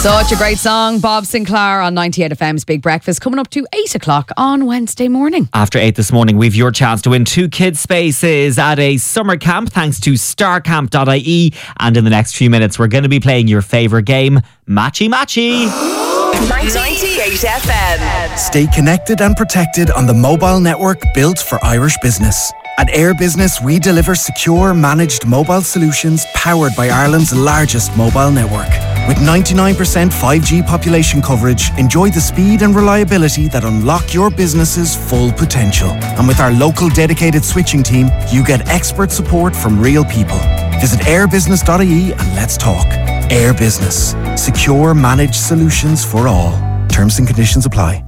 Such a great song. Bob Sinclair on 98 FM's Big Breakfast, coming up to 8 o'clock on Wednesday morning. After 8 this morning, we've your chance to win 2 kids' spaces at a summer camp thanks to starcamp.ie. And in the next few minutes, we're going to be playing your favourite game, Matchy Matchy. 98 FM. Stay connected and protected on the mobile network built for Irish business. At Air Business, we deliver secure, managed mobile solutions powered by Ireland's largest mobile network. With 99% 5G population coverage, enjoy the speed and reliability that unlock your business's full potential. And with our local dedicated switching team, you get expert support from real people. Visit airbusiness.ie and let's talk. Air Business. Secure, managed solutions for all. Terms and conditions apply.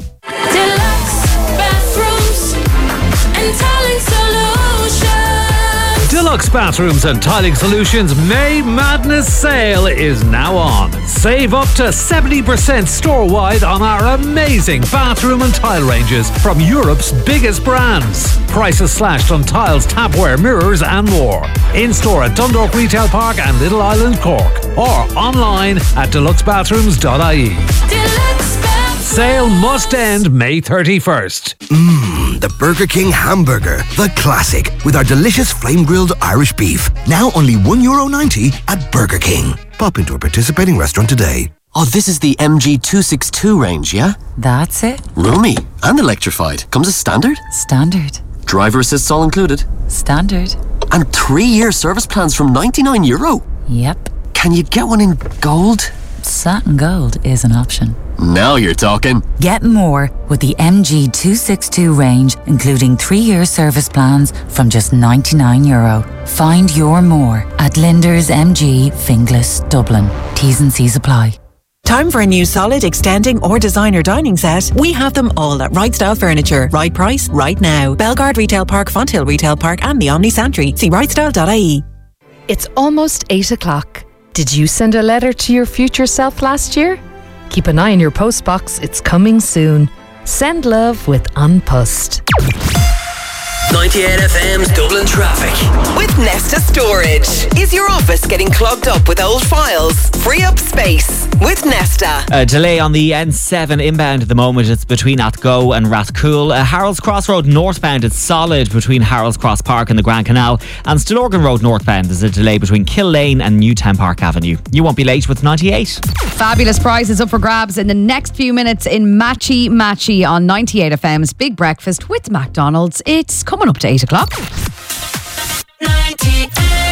Deluxe Bathrooms and Tiling Solutions May Madness Sale is now on. Save up to 70% store-wide on our amazing bathroom and tile ranges from Europe's biggest brands. Prices slashed on tiles, tapware, mirrors and more. In-store at Dundalk Retail Park and Little Island, Cork. Or online at deluxebathrooms.ie. Sale must end May 31st. The Burger King hamburger, the classic, with our delicious flame-grilled Irish beef. Now only €1.90 at Burger King. Pop into a participating restaurant today. Oh, this is the MG262 range, yeah? That's it. Roomy and electrified. Comes as standard? Standard. Driver assists all included? Standard. And 3-year service plans from €99? Yep. Can you get one in gold? Satin gold is an option. Now you're talking. Get more with the MG262 range, including 3-year service plans from just €99. Find your more at Linder's MG Finglas, Dublin. T's and C's apply. Time for a new solid, extending or designer dining set? We have them all at Right Style Furniture. Right price, right now. Belgard Retail Park, Fonthill Retail Park and the Omni Santry. See rightstyle.ie. It's almost 8 o'clock. Did you send a letter to your future self last year? Keep an eye on your post box, it's coming soon. Send love with An Post. 98 FM's Dublin traffic. With Nesta Storage. Is your office getting clogged up with old files? Free up space with Nesta. A delay on the N7 inbound at the moment. It's between Atgo and Rathcoole. Harold's Cross Road northbound, it's solid between Harold's Cross Park and the Grand Canal. And Stillorgan Road northbound, there's a delay between Kill Lane and Newtown Park Avenue. You won't be late with 98. Fabulous prizes up for grabs in the next few minutes in Matchy Matchy on 98 FM's Big Breakfast with McDonald's. It's coming up to 8 o'clock. 98.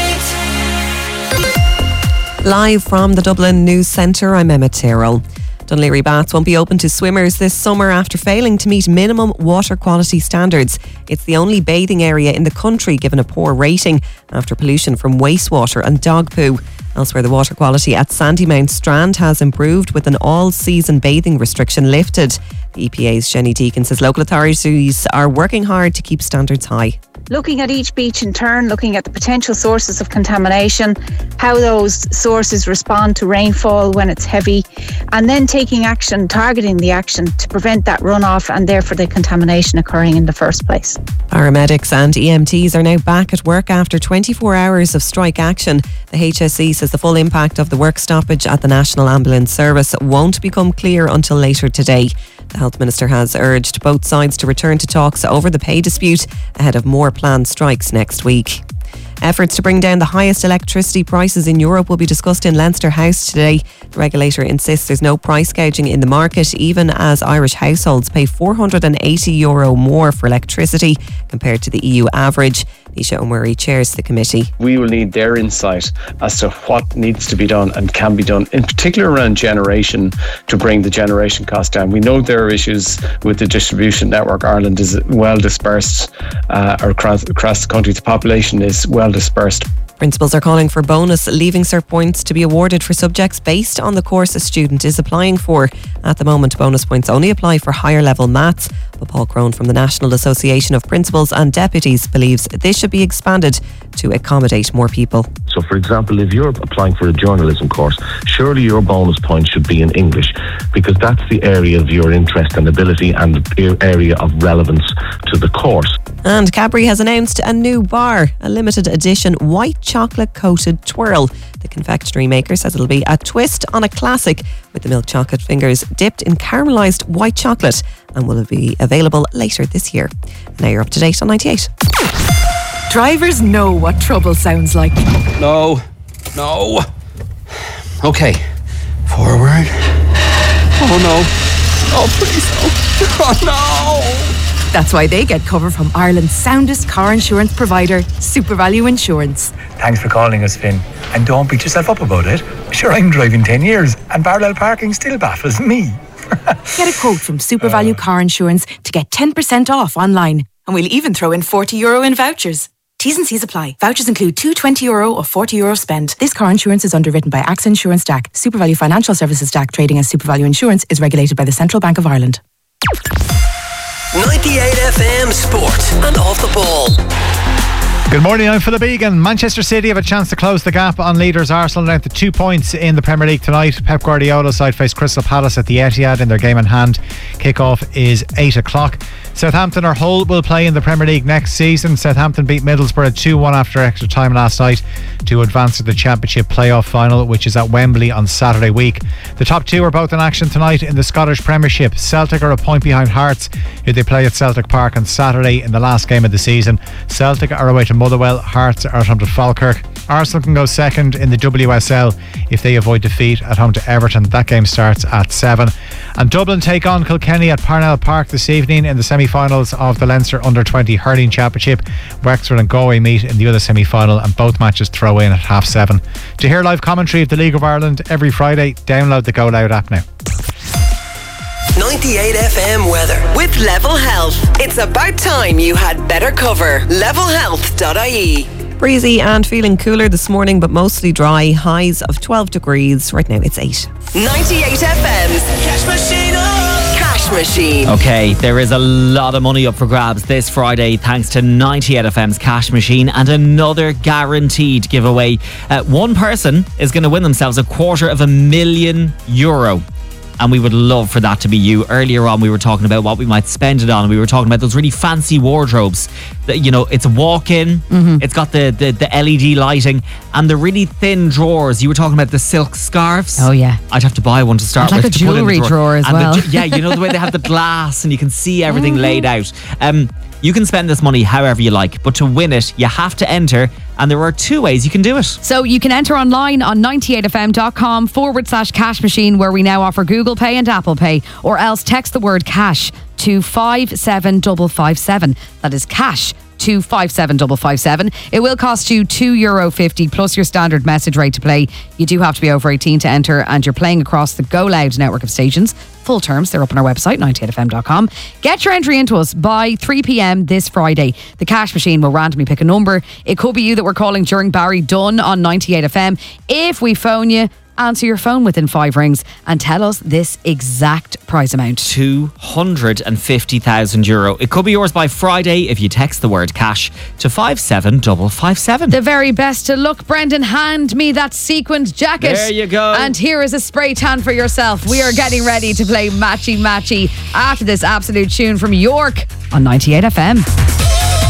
Live from the Dublin News Centre, I'm Emma Tyrrell. Dunleary Baths won't be open to swimmers this summer after failing to meet minimum water quality standards. It's the only bathing area in the country given a poor rating after pollution from wastewater and dog poo. Elsewhere, the water quality at Sandymount Strand has improved with an all-season bathing restriction lifted. The EPA's Jenny Deacon says local authorities are working hard to keep standards high. Looking at each beach in turn, looking at the potential sources of contamination, how those sources respond to rainfall when it's heavy, and then taking action, targeting the action to prevent that runoff and therefore the contamination occurring in the first place. Paramedics and EMTs are now back at work after 24 hours of strike action. The HSE says the full impact of the work stoppage at the National Ambulance Service won't become clear until later today. The Health Minister has urged both sides to return to talks over the pay dispute ahead of more planned strikes next week. Efforts to bring down the highest electricity prices in Europe will be discussed in Leinster House today. The regulator insists there's no price gouging in the market, even as Irish households pay €480 more for electricity compared to the EU average. Nisha O'Murray chairs the committee. We will need their insight as to what needs to be done and can be done, in particular around generation, to bring the generation cost down. We know there are issues with the distribution network. Ireland is well dispersed across the country. The population is well dispersed. Principals are calling for bonus Leaving Cert points to be awarded for subjects based on the course a student is applying for. At the moment, bonus points only apply for higher level maths, but Paul Crone from the National Association of Principals and Deputies believes this should be expanded to accommodate more people. So, for example, if you're applying for a journalism course, surely your bonus point should be in English, because that's the area of your interest and ability and the area of relevance to the course. And Cadbury has announced a new bar, a limited edition white chocolate coated twirl. The confectionery maker says it'll be a twist on a classic, with the milk chocolate fingers dipped in caramelised white chocolate, and will be available later this year. Now you're up to date on 98. Drivers know what trouble sounds like. No. Okay. Forward. Oh no. Oh please no. Oh no. That's why they get cover from Ireland's soundest car insurance provider, SuperValue Insurance. Thanks for calling us, Finn. And don't beat yourself up about it. Sure, I'm driving 10 years and parallel parking still baffles me. Get a quote from SuperValue Car Insurance to get 10% off online. And we'll even throw in €40 in vouchers. T's and C's apply. Vouchers include two €20 or €40 spend. This car insurance is underwritten by AXA Insurance DAC. SuperValue Financial Services DAC, trading as SuperValue Insurance, is regulated by the Central Bank of Ireland. 98 FM Sport and Off the Ball. Good morning, I'm Philip Egan. Manchester City have a chance to close the gap on leaders Arsenal down to 2 points in the Premier League tonight. Pep Guardiola's side face Crystal Palace at the Etihad in their game in hand. Kick-off is 8 o'clock. Southampton or Hull will play in the Premier League next season. Southampton beat Middlesbrough 2-1 after extra time last night to advance to the Championship playoff final, which is at Wembley on Saturday week. The top two are both in action tonight in the Scottish Premiership. Celtic are a point behind Hearts, who they play at Celtic Park on Saturday in the last game of the season. Celtic are away to Motherwell, Hearts are at home to Falkirk. Arsenal can go second in the WSL if they avoid defeat at home to Everton. That game starts at 7. And Dublin take on Kilkenny at Parnell Park this evening in the semi-finals of the Leinster Under-20 Hurling Championship. Wexford and Galway meet in the other semi-final, and both matches throw in at 7:30. To hear live commentary of the League of Ireland every Friday, download the Go Loud app now. 98 FM weather with Level Health. It's about time you had better cover. levelhealth.ie. Breezy and feeling cooler this morning, but mostly dry. Highs of 12 degrees. Right now it's 8. 98 FM's Cash Machine. Cash Machine. Okay, there is a lot of money up for grabs this Friday thanks to 98 FM's Cash Machine and another guaranteed giveaway. One person is going to win themselves €250,000. And we would love for that to be you. Earlier on, we were talking about what we might spend it on. We were talking about those really fancy wardrobes. That, you know, it's a walk-in. It's got the LED lighting and the really thin drawers. You were talking about the silk scarves. Oh, yeah. I'd have to buy one to start like with. a jewellery drawer as well. Yeah, you know the way they have the glass and you can see everything laid out. You can spend this money however you like, but to win it, you have to enter, and there are 2 ways you can do it. So you can enter online on 98fm.com/cash machine, where we now offer Google Pay and Apple Pay, or else text the word cash to 57557. That is cash to 57557. It will cost you €2.50 plus your standard message rate to play. You do have to be over 18 to enter, and you're playing across the Go Loud network of stations. Full terms, they're up on our website, 98fm.com. Get your entry into us by 3 p.m. this Friday. The Cash Machine will randomly pick a number. It could be you that we're calling during Barry Dunn on 98FM. If we phone you, answer your phone within 5 rings and tell us this exact prize amount. €250,000. It could be yours by Friday if you text the word cash to 57557. The very best to look. Brendan, hand me that sequined jacket. There you go. And here is a spray tan for yourself. We are getting ready to play Matchy Matchy after this absolute tune from York on 98FM.